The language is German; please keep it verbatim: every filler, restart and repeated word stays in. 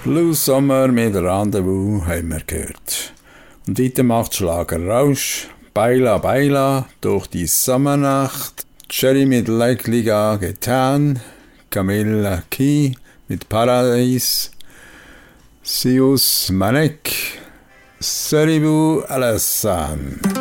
Blue Sommer mit Rendezvous haben wir gehört. Und weiter macht Schlager Rausch, Baila Baila, durch die Sommernacht, Cherry mit Leg Liga getan, Camilla Key mit Paradise, Sius Manek, Seribu Alassane.